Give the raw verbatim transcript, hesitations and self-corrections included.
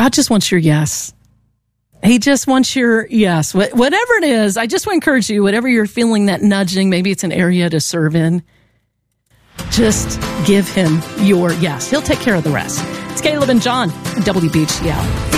God just wants your yes. He just wants your yes. Wh- whatever it is, I just want to encourage you, whatever you're feeling that nudging, maybe it's an area to serve in, just give him your yes. He'll take care of the rest. It's Caleb and John, W B H C L.